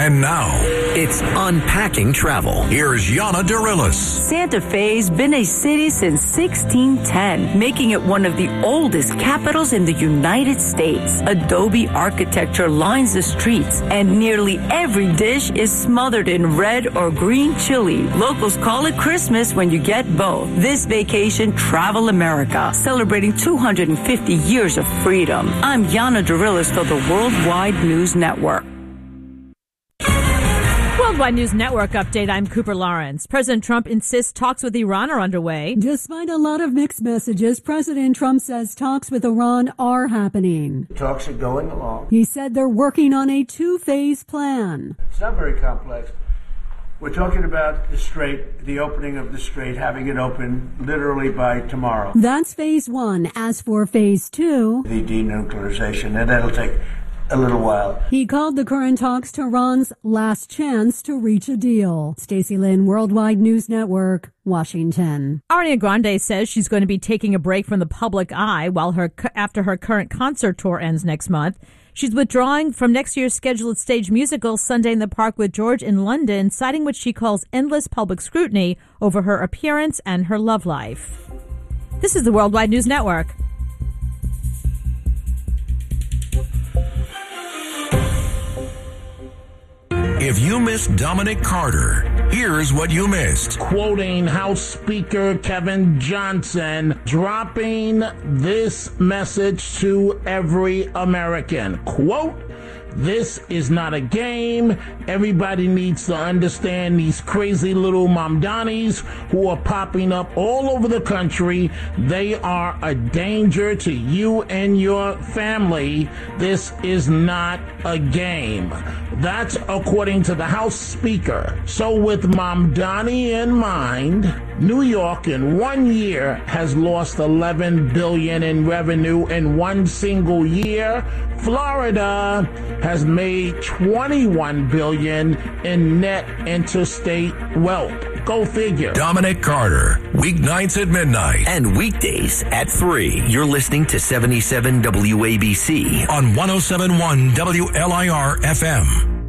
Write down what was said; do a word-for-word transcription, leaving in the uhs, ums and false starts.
And now, it's Unpacking Travel. Here's Yana Dorillis. Santa Fe's been a city since sixteen ten, making it one of the oldest capitals in the United States. Adobe architecture lines the streets, and nearly every dish is smothered in red or green chili. Locals call it Christmas when you get both. This vacation, travel America, celebrating two hundred fifty years of freedom. I'm Yana Dorillis for the Worldwide News Network. Worldwide News Network update. I'm Cooper Lawrence. President Trump insists talks with Iran are underway. Despite a lot of mixed messages, President Trump says talks with Iran are happening. Talks are going along. He said they're working on a two-phase plan. It's not very complex. We're talking about the Strait, the opening of the Strait, having it open literally by tomorrow. That's phase one. As for phase two, the denuclearization, and that'll take a little while. He called the current talks Tehran's last chance to reach a deal. Stacey Lynn, Worldwide News Network, Washington. Ariana Grande says she's going to be taking a break from the public eye while her after her current concert tour ends next month. She's withdrawing from next year's scheduled stage musical Sunday in the Park with George in London, citing what she calls endless public scrutiny over her appearance and her love life. This is the Worldwide News Network. If you missed Dominic Carter, here's what you missed. Quoting House Speaker Kevin Johnson, dropping this message to every American. Quote, "This is not a game. Everybody needs to understand these crazy little Mamdanis who are popping up all over the country. They are a danger to you and your family. This is not a game." That's according to the House Speaker. So with Mamdani in mind, New York in one year has lost eleven billion dollars in revenue in one single year. Florida has made twenty-one billion dollars in net interstate wealth. Go figure. Dominic Carter, weeknights at midnight. And weekdays at three. You're listening to seventy-seven W A B C. On one oh seven point one W L I R F M.